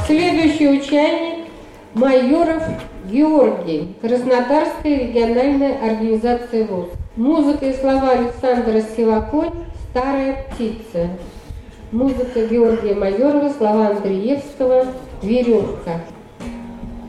Следующий участник – Майоров Георгий, Краснодарская региональная организация ВОЗ. Музыка и слова Александра Сиваконь «Старая птица». Музыка Георгия Майорова, слова Андреевского «Веревка».